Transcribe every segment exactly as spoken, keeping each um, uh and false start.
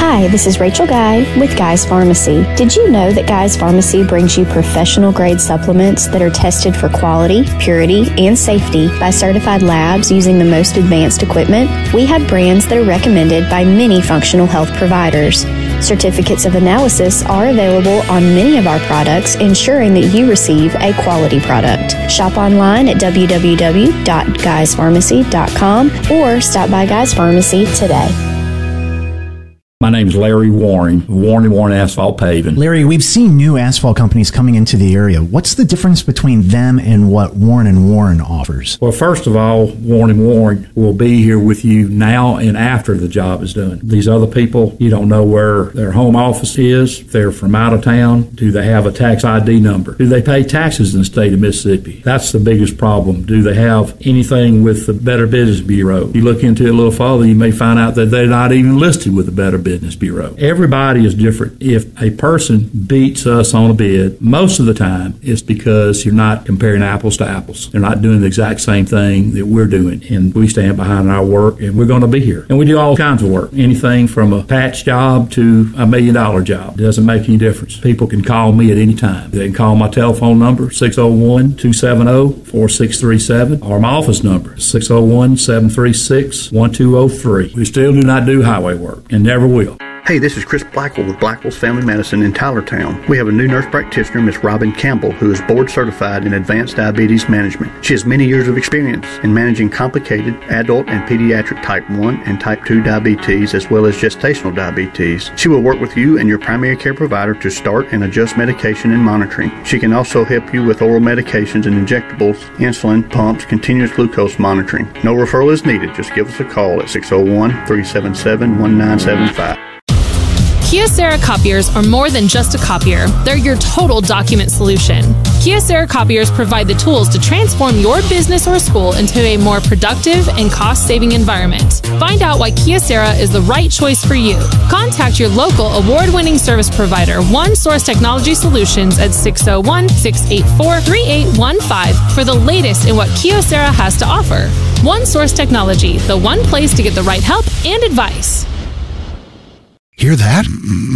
Hi, this is Rachel Guy with Guy's Pharmacy. Did you know that Guy's Pharmacy brings you professional grade supplements that are tested for quality, purity, and safety by certified labs using the most advanced equipment? We have brands that are recommended by many functional health providers. Certificates of analysis are available on many of our products, ensuring that you receive a quality product. Shop online at w w w dot guys pharmacy dot com or stop by Guy's Pharmacy today. My name is Larry Warren, Warren and Warren Asphalt Paving. Larry, we've seen new asphalt companies coming into the area. What's the difference between them and what Warren and Warren offers? Well, first of all, Warren and Warren will be here with you now and after the job is done. These other people, you don't know where their home office is. If they're from out of town, do they have a tax I D number? Do they pay taxes in the state of Mississippi? That's the biggest problem. Do they have anything with the Better Business Bureau? You look into it a little further, you may find out that they're not even listed with the Better Business Bureau. Everybody is different. If a person beats us on a bid, most of the time it's because you're not comparing apples to apples. They're not doing the exact same thing that we're doing, and we stand behind our work, and we're going to be here. And we do all kinds of work, anything from a patch job to a million dollar job. It doesn't make any difference. People can call me at any time. They can call my telephone number, six oh one, two seven oh, four six three seven, or my office number, six oh one, seven three six, one two oh three. We still do not do highway work and never will. Hey, this is Chris Blackwell with Blackwell's Family Medicine in Tylertown. We have a new nurse practitioner, Miss Robin Campbell, who is board certified in advanced diabetes management. She has many years of experience in managing complicated adult and pediatric type one and type two diabetes, as well as gestational diabetes. She will work with you and your primary care provider to start and adjust medication and monitoring. She can also help you with oral medications and injectables, insulin, pumps, continuous glucose monitoring. No referral is needed. Just give us a call at six oh one, three seven seven, one nine seven five. Kyocera copiers are more than just a copier. They're your total document solution. Kyocera copiers provide the tools to transform your business or school into a more productive and cost-saving environment. Find out why Kyocera is the right choice for you. Contact your local award-winning service provider, One Source Technology Solutions, at six oh one, six eight four, three eight one five for the latest in what Kyocera has to offer. One Source Technology, the one place to get the right help and advice. Hear that?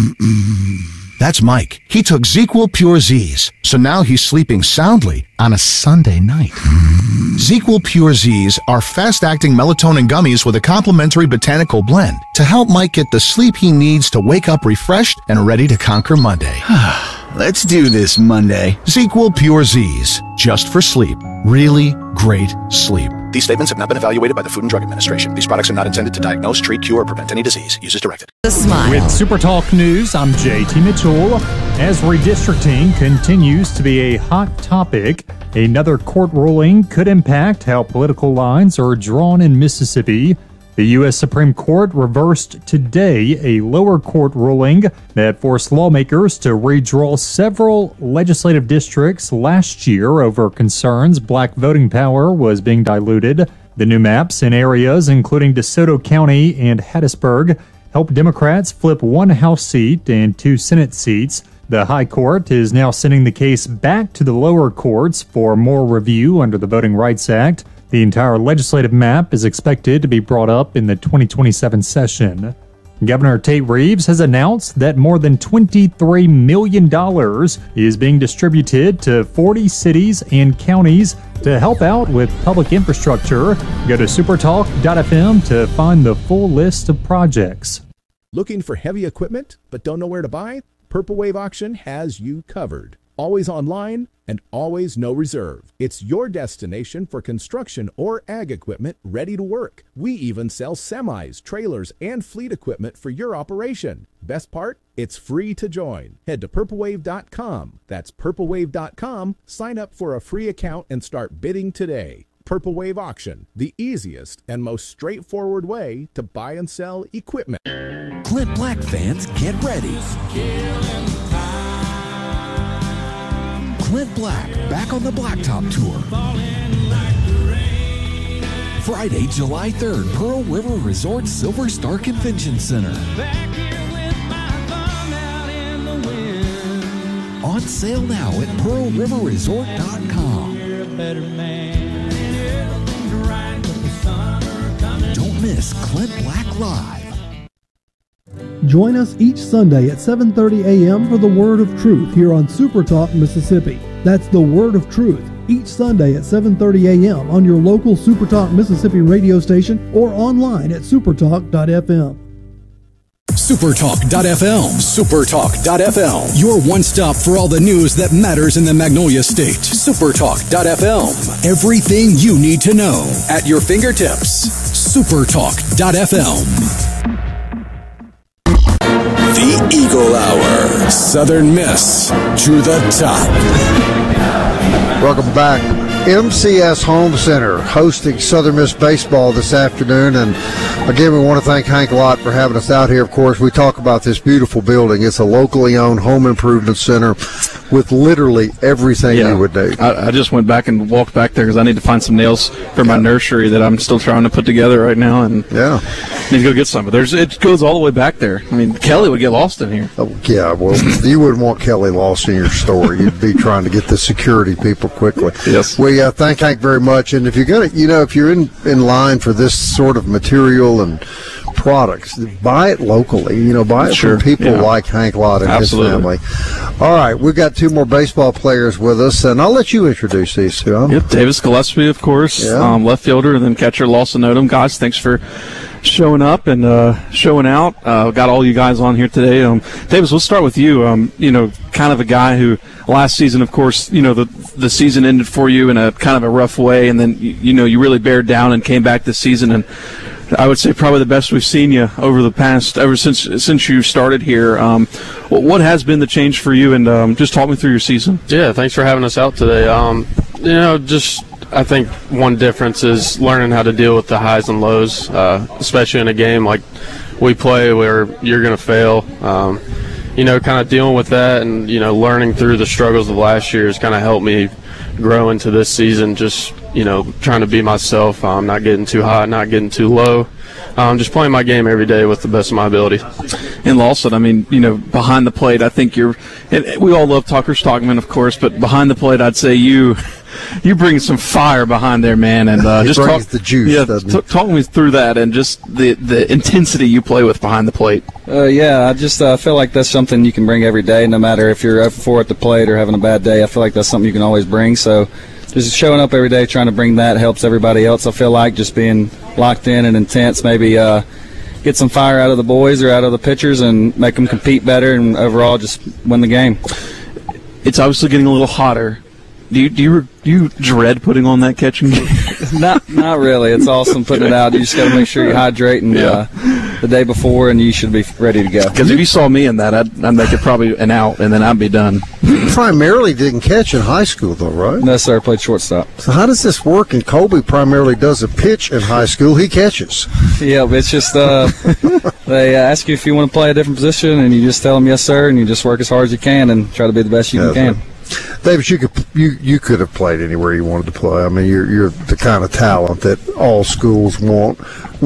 That's Mike. He took ZzzQuil Pure Z's, so now he's sleeping soundly on a Sunday night. ZzzQuil Pure Z's are fast-acting melatonin gummies with a complementary botanical blend to help Mike get the sleep he needs to wake up refreshed and ready to conquer Monday. Let's do this Monday. ZzzQuil Pure Z's, just for sleep. Really great sleep. These statements have not been evaluated by the Food and Drug Administration. These products are not intended to diagnose, treat, cure, or prevent any disease. Use as directed. With Super Talk News, I'm J T Mitchell. As redistricting continues to be a hot topic, another court ruling could impact how political lines are drawn in Mississippi. The U S Supreme Court reversed today a lower court ruling that forced lawmakers to redraw several legislative districts last year over concerns black voting power was being diluted. The new maps in areas including DeSoto County and Hattiesburg help Democrats flip one House seat and two Senate seats. The High Court is now sending the case back to the lower courts for more review under the Voting Rights Act. The entire legislative map is expected to be brought up in the twenty twenty-seven session. Governor Tate Reeves has announced that more than twenty-three million dollars is being distributed to forty cities and counties to help out with public infrastructure. Go to supertalk dot f m to find the full list of projects. Looking for heavy equipment but don't know where to buy? Purple Wave Auction has you covered. Always online and always no reserve. It's your destination for construction or ag equipment ready to work. We even sell semis, trailers, and fleet equipment for your operation. Best part? It's free to join. Head to purple wave dot com. That's purple wave dot com. Sign up for a free account and start bidding today. Purple Wave Auction, the easiest and most straightforward way to buy and sell equipment. Clint Black fans, get ready. Clint Black back on the Blacktop Tour. Friday, July third, Pearl River Resort Silver Star Convention Center. On sale now at pearl river resort dot com. Don't miss Clint Black Live. Join us each Sunday at seven thirty a.m. for the Word of Truth here on Super Talk Mississippi. That's the Word of Truth, each Sunday at seven thirty a.m. on your local Super Talk Mississippi radio station or online at supertalk dot f m. Supertalk dot f m. Supertalk dot f m. Your one stop for all the news that matters in the Magnolia State. Supertalk dot f m. Everything you need to know at your fingertips. Supertalk dot f m. The Eagle Hour. Southern Miss to the top. Welcome back. M C S Home Center hosting Southern Miss baseball this afternoon, and again we want to thank Hank Lott for having us out here. Of course, we talk about this beautiful building. It's a locally owned home improvement center with literally everything yeah. you would need. I, I just went back and walked back there because I need to find some nails for my nursery that I'm still trying to put together right now, and yeah, need to go get some. But there's it goes all the way back there. I mean, Kelly would get lost in here. Oh, yeah, well, you wouldn't want Kelly lost in your store. You'd be trying to get the security people quickly. Yes. We uh, thank Hank very much, and if you're gonna, you know, if you're in in line for this sort of material and products, buy it locally. You know, buy it sure. from people yeah. like Hank Lott and Absolutely. his family. All right, we've got two more baseball players with us, and I'll let you introduce these two. Huh? Yep, Davis Gillespie, of course, yeah. um, left fielder, and then catcher Lawson Odom. Guys, thanks for showing up and uh, showing out. Uh, got all you guys on here today. Um, Davis, we'll start with you. Um, you know, kind of a guy who last season, of course, you know, the the season ended for you in a kind of a rough way, and then, you, you know, you really bared down and came back this season, and I would say probably the best we've seen you over the past, ever since since you started here. Um, what has been the change for you, and um, just talk me through your season? Yeah, thanks for having us out today. Um, you know, just I think one difference is learning how to deal with the highs and lows, uh, especially in a game like we play where you're going to fail. Um, you know, kind of dealing with that and, you know, learning through the struggles of last year has kind of helped me grow into this season, just, you know, trying to be myself, um, not getting too high, not getting too low, um, just playing my game every day with the best of my ability. And Lawson, I mean, you know, behind the plate, I think you're – we all love Tucker Stockman, of course, but behind the plate, I'd say you – you bring some fire behind there, man, and uh, he just brings talk the juice. Yeah, t- talk me through that and just the the intensity you play with behind the plate. Uh, yeah, I just uh, feel like that's something you can bring every day, no matter if you're oh for four at the plate or having a bad day. I feel like that's something you can always bring. So, just showing up every day, trying to bring that helps everybody else. I feel like just being locked in and intense, maybe uh, get some fire out of the boys or out of the pitchers and make them compete better, and overall just win the game. It's obviously getting a little hotter. Do you do you, do you dread putting on that catching gear? not not really. It's awesome putting it out. You just got to make sure you hydrate and yeah. uh, the day before, and you should be ready to go. Because if you saw me in that, I'd, I'd make it probably an out, and then I'd be done. You primarily didn't catch in high school, though, right? No, sir. I played shortstop. So how does this work? And Colby primarily does a pitch in high school. He catches. Yeah, it's just uh, they ask you if you want to play a different position, and you just tell them yes, sir, and you just work as hard as you can and try to be the best you yeah, can. Right. Davis, you could you you could have played anywhere you wanted to play. I mean, you're you're the kind of talent that all schools want.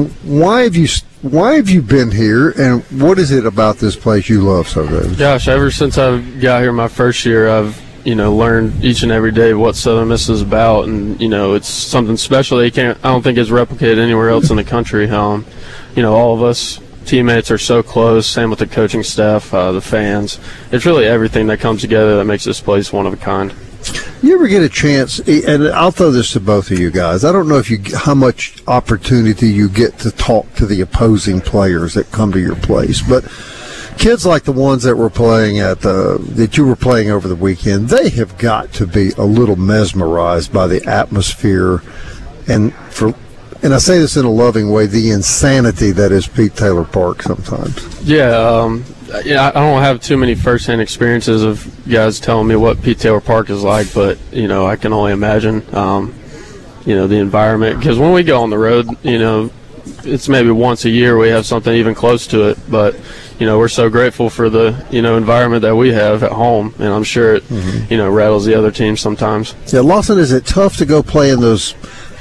Why have you Why have you been here, and what is it about this place you love so, Davis? Gosh, ever since I got here my first year, I've you know learned each and every day what Southern Miss is about, and you know it's something special that you can't. I don't think is replicated anywhere else in the country. Um, you know, all of us teammates are so close, same with the coaching staff, uh, the fans. It's really everything that comes together that makes this place one of a kind. You ever get a chance, and I'll throw this to both of you guys, I don't know if you how much opportunity you get to talk to the opposing players that come to your place, but kids like the ones that were playing at the, that you were playing over the weekend, they have got to be a little mesmerized by the atmosphere and for And I say this in a loving way, the insanity that is Pete Taylor Park sometimes. Yeah, um, yeah, I don't have too many first-hand experiences of guys telling me what Pete Taylor Park is like, but, you know, I can only imagine, um, you know, the environment. Because when we go on the road, you know, it's maybe once a year we have something even close to it, but, you know, we're so grateful for the, you know, environment that we have at home, and I'm sure it, mm-hmm. you know, rattles the other teams sometimes. Yeah, Lawson, is it tough to go play in those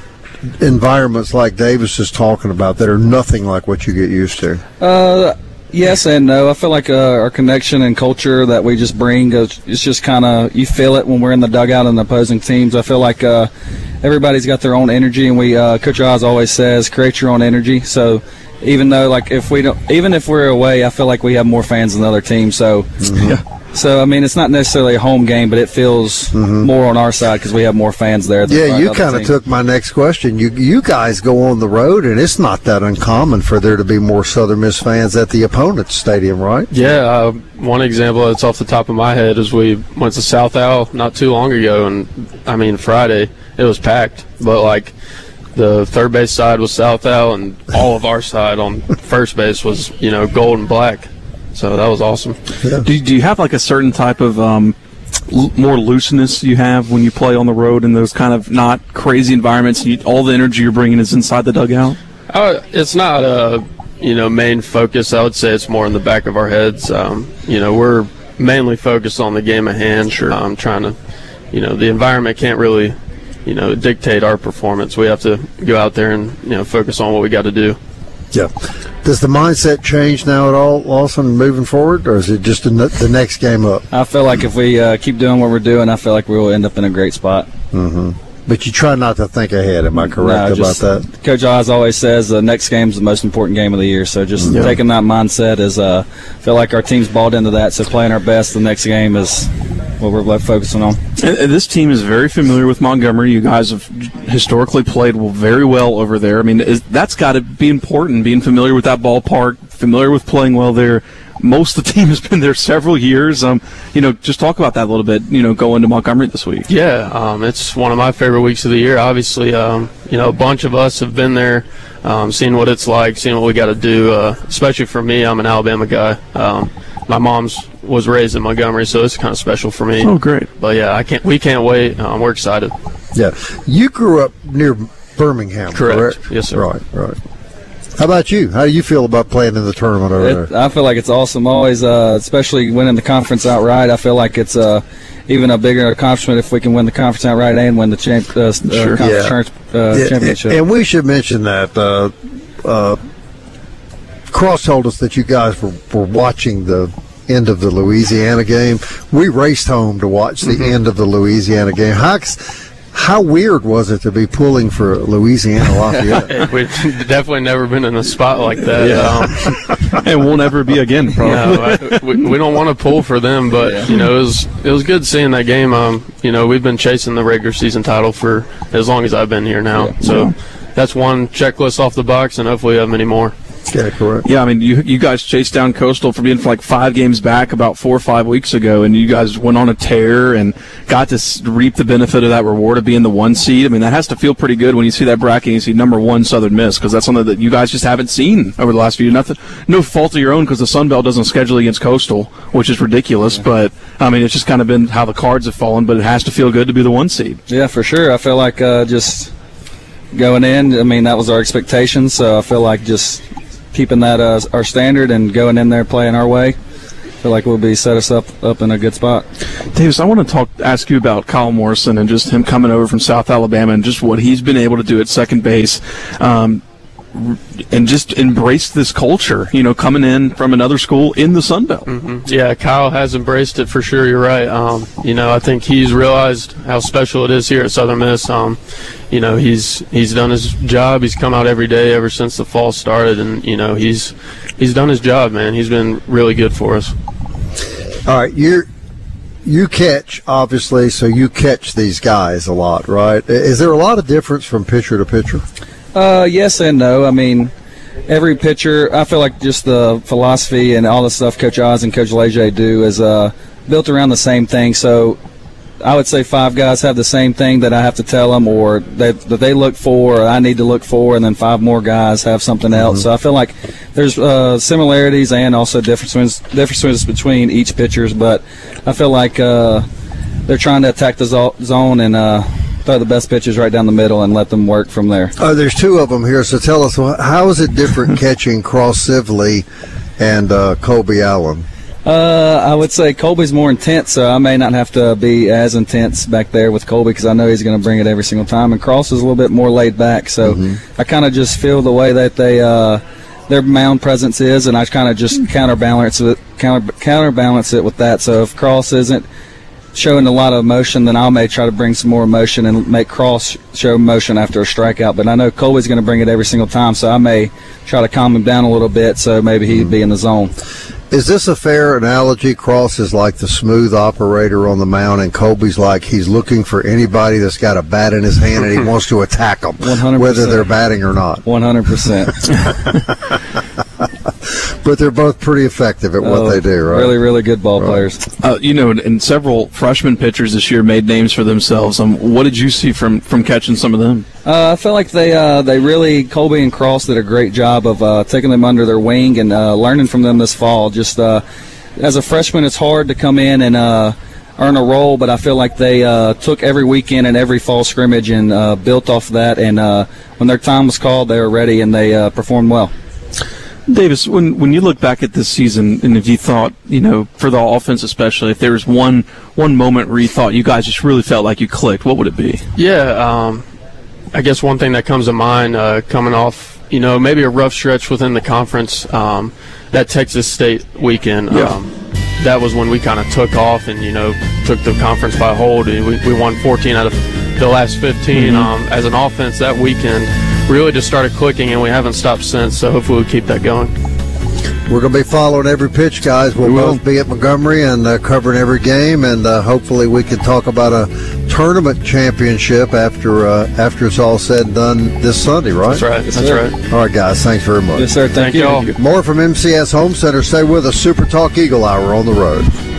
environments like Davis is talking about that are nothing like what you get used to? Uh, yes and no. I feel like uh, our connection and culture that we just bring, goes, it's just kind of, you feel it when we're in the dugout and the opposing teams. I feel like uh, everybody's got their own energy, and we uh, Coach Oz always says, create your own energy. So even though, like, if we don't, even if we're away, I feel like we have more fans than the other team. So, mm-hmm. yeah. So I mean, it's not necessarily a home game, but it feels mm-hmm. more on our side because we have more fans there. Than yeah, you kind of took my next question. You you guys go on the road, and it's not that uncommon for there to be more Southern Miss fans at the opponent's stadium, right? Yeah. Uh, one example that's off the top of my head is we went to South Al not too long ago, and I mean Friday it was packed, but like the third base side was South Al, and all of our side on first base was you know gold and black. So that was awesome. Yeah. Do, do you have like a certain type of um, l- more looseness you have when you play on the road in those kind of not crazy environments? You, all the energy you're bringing is inside the dugout? Uh, it's not a you know main focus. I would say it's more in the back of our heads. Um, you know, we're mainly focused on the game at hand. Sure. Um, trying to, you know, the environment can't really, you know, dictate our performance. We have to go out there and you know focus on what we got to do. Yeah. Does the mindset change now at all, Lawson, moving forward, or is it just the next game up? I feel like if we uh, keep doing what we're doing, I feel like we will end up in a great spot. Mm-hmm. But you try not to think ahead. Am I correct no, just, about that? Coach Oz always says the next game's the most important game of the year. So just yeah. taking that mindset is, uh, I feel like our team's bought into that. So playing our best the next game is what we're focusing on. And, and this team is very familiar with Montgomery. You guys have historically played very well over there. I mean, is, that's got to be important, being familiar with that ballpark, familiar with playing well there. Most of the team has been there several years. Um, you know, just talk about that a little bit, you know, going to Montgomery this week. Yeah, um, it's one of my favorite weeks of the year. Obviously, um, you know, a bunch of us have been there, um, seen what it's like, seen what we got to do, uh, especially for me. I'm an Alabama guy. Um, my mom's was raised in Montgomery, so it's kind of special for me. Oh, great. But, yeah, I can't. we can't wait. Um, we're excited. Yeah. You grew up near Birmingham, correct? correct? Yes, sir. Right, right. How about you? How do you feel about playing in the tournament over it, there? I feel like it's awesome. Always, uh, especially winning the conference outright. I feel like it's uh, even a bigger accomplishment if we can win the conference outright and win the champ, uh, sure. uh, conference yeah. uh, yeah. championship. And we should mention that uh, uh, Cross told us that you guys were, were watching the end of the Louisiana game. We raced home to watch the mm-hmm. end of the Louisiana game. How, How weird was it to be pulling for Louisiana Lafayette? We've definitely never been in a spot like that. Yeah. Um, and won't ever be again, probably. No, I, we, we don't want to pull for them, but, yeah. you know, it was it was good seeing that game. Um, you know, we've been chasing the regular season title for as long as I've been here now. Yeah. So yeah. that's one checklist off the box, and hopefully we have many more. Yeah, correct. Yeah, I mean, you you guys chased down Coastal for being for like five games back about four or five weeks ago, and you guys went on a tear and got to reap the benefit of that reward of being the one seed. I mean, that has to feel pretty good when you see that bracket and you see number one Southern Miss, because that's something that you guys just haven't seen over the last few years. Nothing, no fault of your own, because the Sun Belt doesn't schedule against Coastal, which is ridiculous. Yeah. But I mean, it's just kind of been how the cards have fallen. But it has to feel good to be the one seed. Yeah, for sure. I feel like uh, just going in. I mean, that was our expectation. So I feel like just keeping that uh, our standard and going in there playing our way, I feel like we'll be set us up up in a good spot. Davis, I want to talk, ask you about Kyle Morrison and just him coming over from South Alabama and just what he's been able to do at second base, um, and just embrace this culture. You know, coming in from another school in the Sun Belt. Mm-hmm. Yeah, Kyle has embraced it for sure. You're right. Um, you know, I think he's realized how special it is here at Southern Miss. Um, You know, he's he's done his job. He's come out every day ever since the fall started, and you know he's he's done his job, man. He's been really good for us. All right, you you catch obviously, so you catch these guys a lot, right? Is there a lot of difference from pitcher to pitcher? Uh, yes and no. I mean, every pitcher, I feel like just the philosophy and all the stuff Coach Oz and Coach Leger do is uh, built around the same thing. So I would say five guys have the same thing that I have to tell them, or that, that they look for, or I need to look for, and then five more guys have something else. Mm-hmm. So I feel like there's uh, similarities and also differences differences between each pitchers, but I feel like uh, they're trying to attack the zo- zone and uh, throw the best pitches right down the middle and let them work from there. Oh, there's two of them here, so tell us, how is it different catching Cross Sibley and uh, Colby Allen? Uh, I would say Colby's more intense, so I may not have to be as intense back there with Colby because I know he's going to bring it every single time. And Cross is a little bit more laid back, so mm-hmm. I kind of just feel the way that they uh, their mound presence is, and I kind of just counterbalance it, counter, counterbalance it with that. So if Cross isn't showing a lot of emotion, then I may try to bring some more emotion and make Cross show emotion after a strikeout. But I know Colby's going to bring it every single time, so I may try to calm him down a little bit so maybe he'd mm-hmm. be in the zone. Is this a fair analogy? Cross is like the smooth operator on the mound, and Colby's like he's looking for anybody that's got a bat in his hand and he wants to attack them, one hundred percent. Whether they're batting or not. one hundred percent. But they're both pretty effective at what oh, they do, right? Really, really good ball right. players. Uh, you know, and several freshman pitchers this year made names for themselves. Um, what did you see from, from catching some of them? Uh, I feel like they uh, they really, Colby and Cross did a great job of uh, taking them under their wing and uh, learning from them this fall. Just uh, as a freshman, it's hard to come in and uh, earn a role, but I feel like they uh, took every weekend and every fall scrimmage and uh, built off that. And uh, when their time was called, they were ready and they uh, performed well. Davis, when when you look back at this season, and if you thought, you know, for the offense especially, if there was one one moment where you thought you guys just really felt like you clicked, what would it be? Yeah, um, I guess one thing that comes to mind uh, coming off, you know, maybe a rough stretch within the conference, um, that Texas State weekend. Yeah. Um, that was when we kind of took off and, you know, took the conference by hold. We, we won fourteen out of the last fifteen. Mm-hmm. Um, as an offense that weekend, really just started clicking, and we haven't stopped since, so hopefully we'll keep that going. We're going to be following every pitch, guys. We'll we both be at Montgomery and uh, covering every game, and uh, hopefully we can talk about a tournament championship after uh, after it's all said and done this Sunday, right? That's right. Yes, That's sir. right. All right, guys. Thanks very much. Yes, sir. Thank, Thank you all. More from M C S Home Center. Stay with us. Super Talk Eagle Hour on the road.